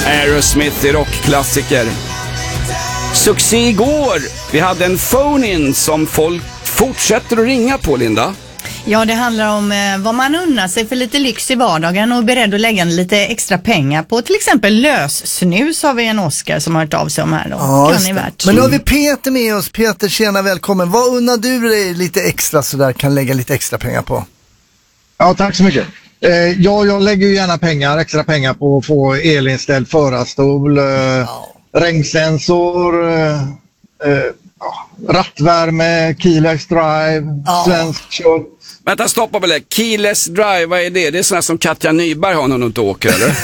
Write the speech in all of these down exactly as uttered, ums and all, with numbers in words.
Aerosmith i rockklassiker. Succé igår. Vi hade en phone-in som folk fortsätter att ringa på, Linda. Ja, det handlar om eh, vad man unnar sig för lite lyx i vardagen och är beredd att lägga lite extra pengar på. Till exempel lössnus har vi en Oscar som har hört av sig om här då. Ja, kan ni värt. Men nu har vi Peter med oss. Peter, tjena, välkommen. Vad unnar du dig lite extra så där kan lägga lite extra pengar på? Ja, tack så mycket. Eh, ja, jag lägger ju gärna pengar, extra pengar på att få elinställd förarstol, eh, ja. regnsensor, eh, eh, rattvärme, keyless drive, ja. svensk kött. Vänta, stoppa väl det. Keyless drive, vad är det? Det är sådana som Katja Nyberg har när hon inte åker, eller?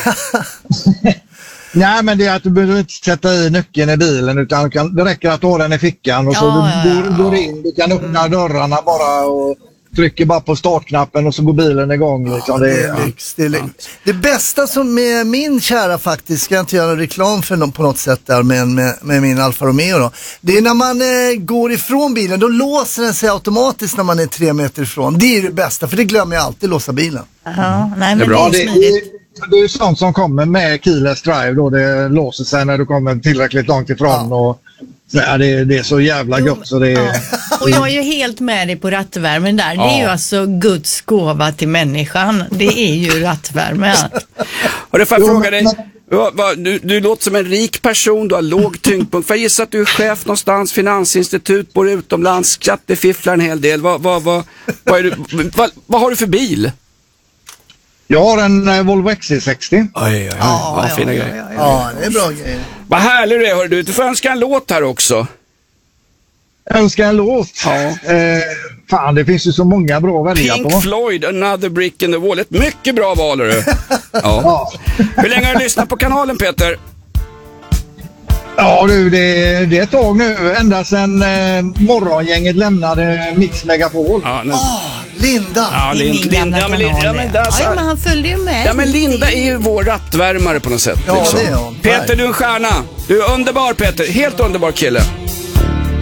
Nej, men det är att du behöver inte sätta i nyckeln i bilen, utan kan, det räcker att du har den i fickan och så ja, du ja, går, ja. går in, du kan öppna mm. dörrarna bara och trycker bara på startknappen och så går bilen igång. Liksom. Ja, det, är lyx, det, är lyx. Det bästa som med min kära faktiskt, ska jag inte göra reklam för någon på något sätt där med, med, med min Alfa Romeo då. Det är när man eh, går ifrån bilen, då låser den sig automatiskt när man är tre meter ifrån. Det är det bästa, för det glömmer jag alltid, låsa bilen. Ja, nej, men det är bra. det är smidigt. Det är ju sånt som kommer med keyless drive då, det låser sig när du kommer tillräckligt långt ifrån ja. och ja, det, det är så jävla gott så det är... Ja. Och jag är ju helt med dig på rattvärmen där. Ja. Det är ju alltså Guds gåva till människan. Det är ju rattvärme. Och det får jag fråga dig, vad, vad, du, du låter som en rik person, du har låg tyngdpunkt. För jag gissar att du är chef någonstans, finansinstitut, bor utomlands, skattefifflar en hel del. Vad, vad, vad, vad, är du, vad, vad har du för bil? Jag har en uh, Volvo X C sextio. Oj, oj, oj. Ja, ja, ja, fina ja, grejer. ja, ja. Ja, det är bra grejer. Vad härlig du är, hör du. Du får önska en låt här också. Jag önskar en låt. Ja. Eh, fan, det finns ju så många bra att välja på. Pink Floyd, Another Brick in the Wall. Ett mycket bra val, du. Ja. Ja. Hur länge har du lyssnat på kanalen, Peter? Ja du, det, det är ett tag nu. Ända sedan eh, morgongänget lämnade Mix Megapol. Ja, nu. Oh, Linda! Ja, I Lin, min Linda, gamla ja, men, kanal, ja, men, det. alltså, Ja, men han följde ju med. ja, men Linda är ju vår rattvärmare på något sätt. Ja, liksom. det är hon. Peter, du är en stjärna. Du är underbar, Peter. Helt underbar kille.